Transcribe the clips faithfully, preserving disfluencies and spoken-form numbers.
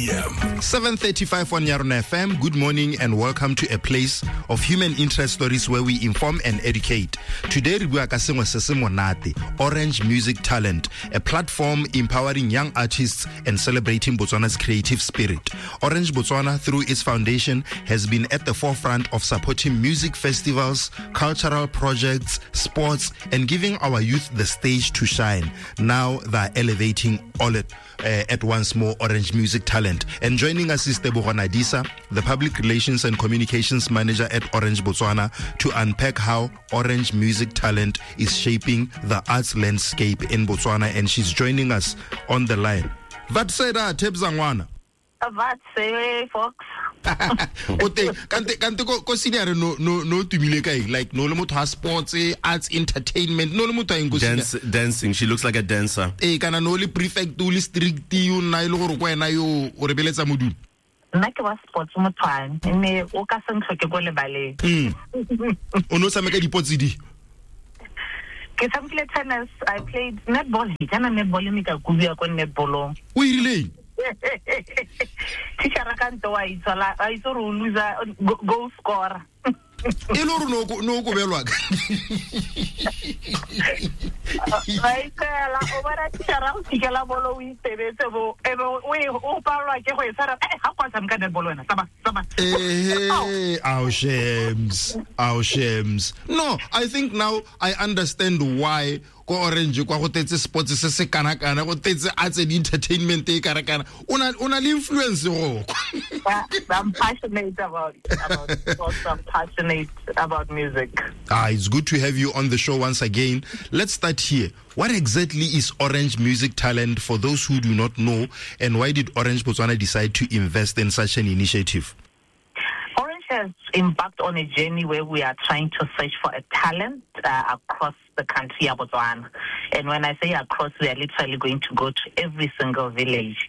p m seven thirty-five on Yarona F M. Good morning and welcome to a place of human interest stories where we inform and educate. Today, we are Monate, Orange Music Talent, a platform empowering young artists and celebrating Botswana's creative spirit. Orange Botswana, through its foundation, has been at the forefront of supporting music festivals, cultural projects, sports, and giving our youth the stage to shine. Now they're elevating all it uh, at once more Orange Music Talent. And joining us is Tebogo Nadisa, the Public Relations and Communications Manager at Orange Botswana, to unpack how Orange Music Talent is shaping the arts landscape in Botswana. And she's joining us on the line. What said that, Tebzangwana? What say, Fox? Ote kante kante ko ko senior no no no tumile kai like no le motho ha sports arts entertainment no le motho a dance dancing. She looks like a dancer. Eh kana no le prefect o le strict you na ile go re kwena yo o re beletsa modumo. Nna ke wa sports motho ene o ka se nthoke go le bale. Mm. O no sameka dipotsi di. Ke samkile tennis. I played netball. Kana netball me ka kubia ko netball. O irile. Teacher can't do I saw I saw loser goal score. Eloro no no go belwa. I tell over teacher out to get a bolo we say so we o parla ke go sara eh ha kwa sam ka netball wena saba saba. Eh our shames our shames. No, I think now I understand why ko Orange kwa go tetse sports se se kana kana go tetse arts and entertainment e kana kana una una le influence go. I'm passionate about about sports. I'm passionate about music. Ah, it's good to have you on the show once again. Let's start here. What exactly is Orange Music Talent for those who do not know, and why did Orange Botswana decide to invest in such an initiative? Orange has embarked on a journey where we are trying to search for a talent uh, across the country of Botswana. And when I say across, we are literally going to go to every single village.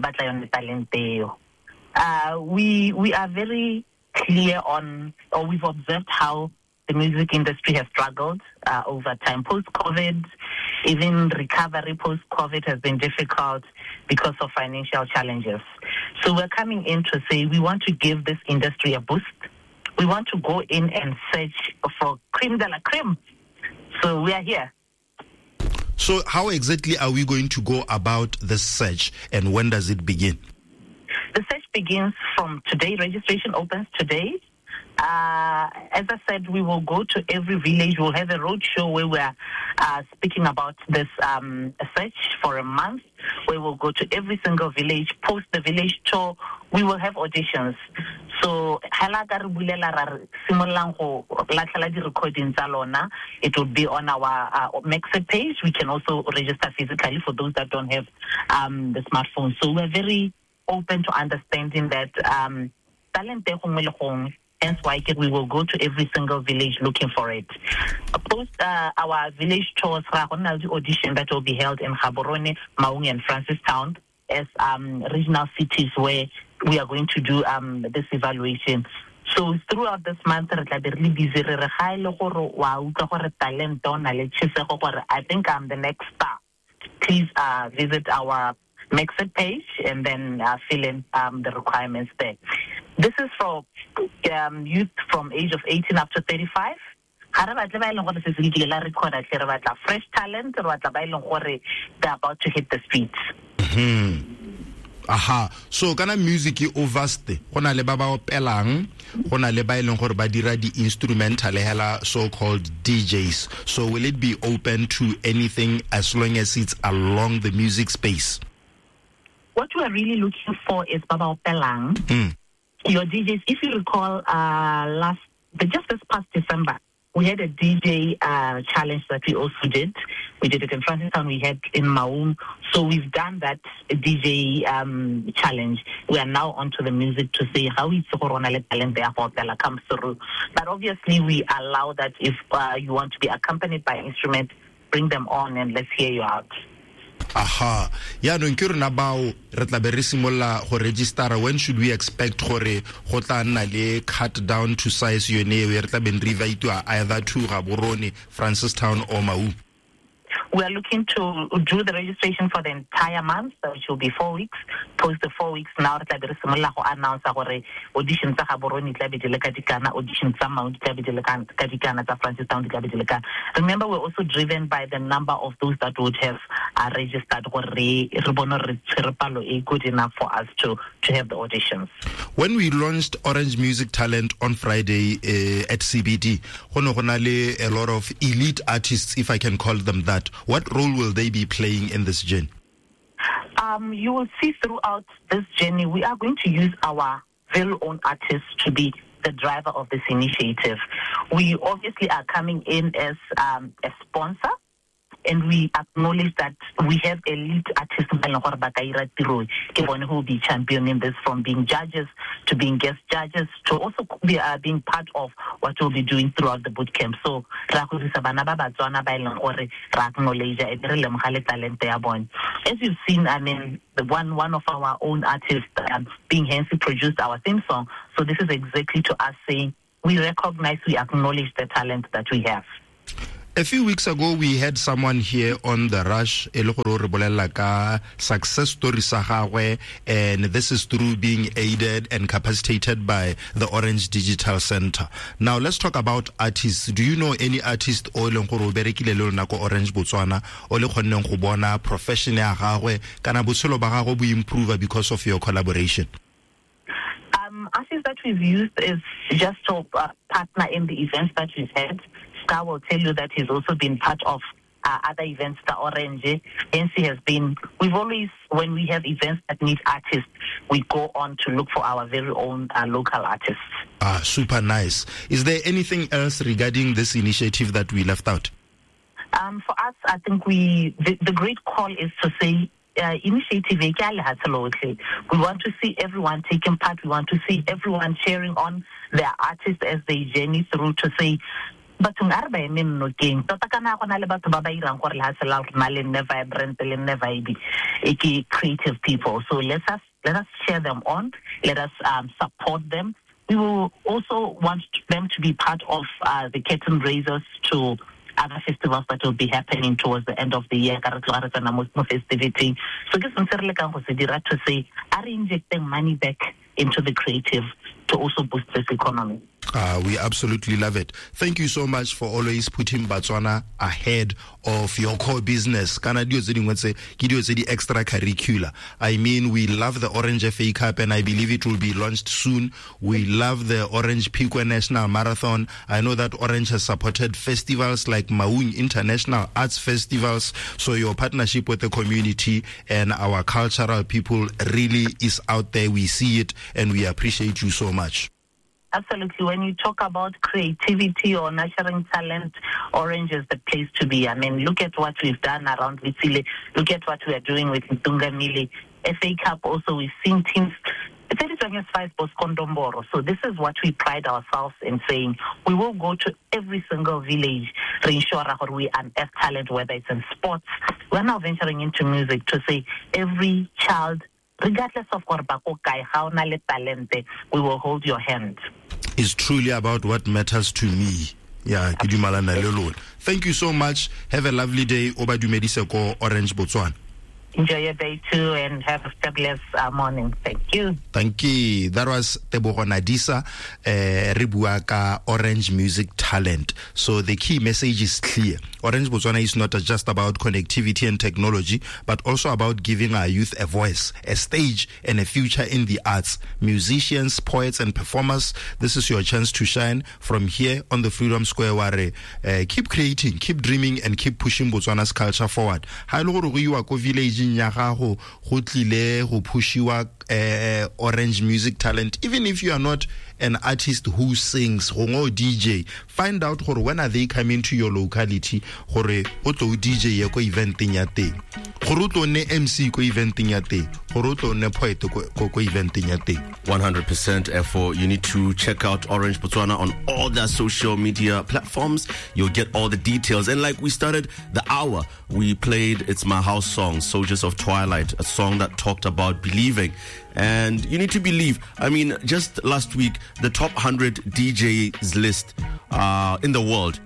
Uh, we we are very clear on, or we've observed how the music industry has struggled uh, over time. Post-COVID, even recovery post-COVID has been difficult because of financial challenges. So we're coming in to say we want to give this industry a boost. We want to go in and search for creme de la creme. So we are here. So how exactly are we going to go about the search, and when does it begin? The search begins from today. Registration opens today. Uh, as I said, we will go to every village. We'll have a road show where we're uh, speaking about this um, search for a month, where we'll go to every single village, post the village tour. We will have auditions. So, it will be on our uh, Mexit page. We can also register physically for those that don't have um, the smartphone. So, we're very open to understanding that um, talent. Hence why we will go to every single village looking for it. Post uh, our village tours, the audition that will be held in Gaborone, Maungi, and Francistown as um, regional cities where we are going to do um, this evaluation. So throughout this month, I think I'm the next star. Please uh, visit our Mexit page and then uh, fill in um, the requirements there. This is for um, youth from age of eighteen up to thirty-five. Fresh talent, they're about to hit the streets. Mm-hmm. Aha, so kana music e overste gona le ba ba opelang gona le ba ileng gore ba dira di instrumental hela so called D Js. So will it be open to anything as long as it's along the music space? What we are really looking for is Baba Opelang. Mm. Your D Js, if you recall, uh, last the, just this past December, we had a D J uh, challenge that we also did. We did it in Francistown, we had in Maum. So we've done that D J um, challenge. We are now onto the music to say how it's talent there comes through. But obviously, we allow that if uh, you want to be accompanied by instrument, bring them on and let's hear you out. Aha. Ya no nkere na bao re tla be re simolla go register. When should we expect gore go tla nna le cut down to size yone we re tla be re invite either to Gaborone, Francistown or Mau? We are looking to do the registration for the entire month, which will be four weeks. Post the four weeks now, tla be re simolola go announce gore auditions tsa Gaborone tla be di le ka dikana, auditions tsa Mount tla be di le ka dikana, tsa Francistown tla be di le ka. Remember, we're also driven by the number of those that would have uh, registered gore re re bone re tshwere palo e good enough for us to to have the auditions. When we launched Orange Music Talent on Friday uh, at C B D, go ne go na le a lot of elite artists, if I can call them that. What role will they be playing in this journey? Um, you will see throughout this journey, we are going to use our very own artists to be the driver of this initiative. We obviously are coming in as um, a sponsor, and we acknowledge that we have elite artists who will be championing this, from being judges to being guest judges to also be, uh, being part of what we'll be doing throughout the boot camp. So, as you've seen, I mean, the one one of our own artists, um, being Hensi, produced our theme song. So this is exactly to us saying we recognize, we acknowledge the talent that we have. A few weeks ago, we had someone here on The Rush, success story sa gagwe, and this is through being aided and capacitated by the Orange Digital Center. Now, let's talk about artists. Do you know any artist o leng gore o berekile le rona ko Orange Botswana o le khonneng go bona profession ya gagwe kana botshelo ba gagwe bo improve because of your collaboration? Um, artists that we've used is just to uh, partner in the events that we've had. I will tell you that he's also been part of uh, other events, the Orange. N C has been, we've always, when we have events that need artists, we go on to look for our very own uh, local artists. Ah, super nice. Is there anything else regarding this initiative that we left out? Um, for us, I think we, the, the great call is to say, Uh, initiative, we want to see everyone taking part. We want to see everyone cheering on their artists as they journey through, to say, but never creative people. So let us let us cheer them on. Let us um, support them. We will also want them to be part of uh, the curtain raisers to other festivals that will be happening towards the end of the year. Festivity. So to say, are injecting money back into the creative to also boost this economy. Uh, we absolutely love it. Thank you so much for always putting Botswana ahead of your core business. Extracurricular. I mean, we love the Orange F A Cup, and I believe it will be launched soon. We love the Orange Piqua National Marathon. I know that Orange has supported festivals like Maung International Arts Festivals. So your partnership with the community and our cultural people really is out there. We see it, and we appreciate you so much. Absolutely. When you talk about creativity or nurturing talent, Orange is the place to be. I mean, look at what we've done around Vitsile. Look at what we are doing with Ntungamili. F A Cup also, we've seen teams. So this is what we pride ourselves in saying. We will go to every single village to ensure that we unearth talent, whether it's in sports. We're now venturing into music to say every child, regardless of how talent, we will hold your hand. It's truly about what matters to me. Yeah, thank you so much. Have a lovely day. Obadumediseko, Orange Botswana. Enjoy your day too, and have a fabulous uh, morning. Thank you. Thank you. That was Tebogo Nadisa, uh, Ribuaka Orange Music Talent. So the key message is clear. Orange Botswana is not just about connectivity and technology, but also about giving our youth a voice, a stage, and a future in the arts. Musicians, poets, and performers, this is your chance to shine from here on the Freedom Square. Ware. Uh, keep creating, keep dreaming, and keep pushing Botswana's culture forward. Village go tlile go pushiwa uh, Orange Music Talent. Even if you are not an artist who sings, go D J, find out gore when are they coming to your locality, gore o tlo D J ye ko eventing ya teng, gore o tlo ne M C ko eventing ya teng, gore o tlo ne poet ko ko eventing ya teng. one hundred percent effort. You need to check out Orange Botswana on all their social media platforms. You'll get all the details. And like we started the hour, we played It's My House song, Soldiers of Twilight, a song that talked about believing. And you need to believe. I mean, just last week, the top one hundred D Js list uh, in the world,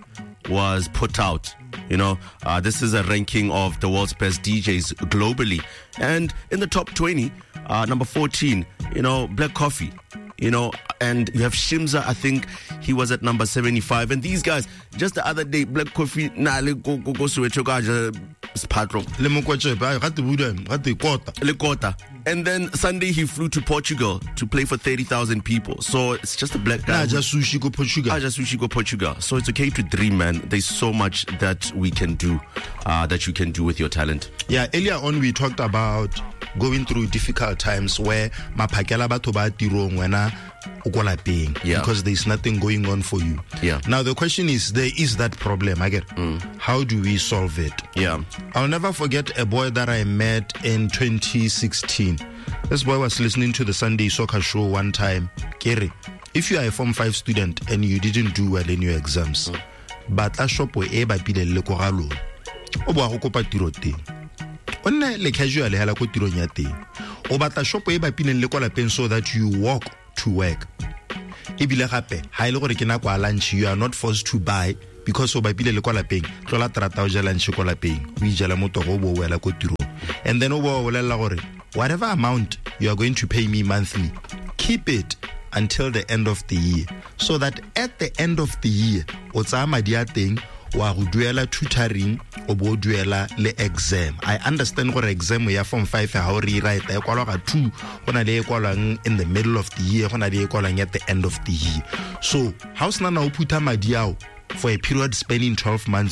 was put out. You know, uh, this is a ranking of the world's best D Js globally. And in the top twenty, uh, number fourteen, you know, Black Coffee. You know, and you have Shimza, I think he was at number seventy-five. And these guys, just the other day, Black Coffee, nah, le go go go Soweto ka patron. Le mokwache ba ga te buda ga te kota. Le kota. And then Sunday he flew to Portugal to play for thirty thousand people. So it's just a black guy. Nah, just sushi go Portugal. Ah, just sushi go Portugal. So it's okay to dream, man. There's so much that we can do, uh, that you can do with your talent. Yeah, earlier on we talked about going through difficult times where maphakela batho ba tirong wena o go lapeng because there's nothing going on for you. Yeah. Now the question is, there is that problem. I get. Mm. How do we solve it? Yeah. I'll never forget a boy that I met in twenty sixteen. This boy was listening to the Sunday Soccer Show one time. Kere, if you are a Form five student and you didn't do well in your exams, mm. but a shop we e ba pile le ko galo. O bo go kopa tiro teng. Onna le casual hala ko tirong ya teng. O batla shop e ba pile le ko lapeng so that you walk to work. Ebile gape ha ile gore ke na kwa lunch, you are not forced to buy because o ba pile le kwa lapeng tlola trata o ja lunch ko lapeng o ijela motogo bo wela ko tirong. And then o bo bolela gore whatever amount you are going to pay me monthly, keep it until the end of the year, so that at the end of the year o tsaya madi a teng wa go duela tutoring o bo duela le exam. I understand gore exam ya form five ha o re write e kwala ga two gona le e kwalang in the middle of the year, gona le e kwalang at the end of the year. So how sna na o putha madi ao for a period spanning twelve months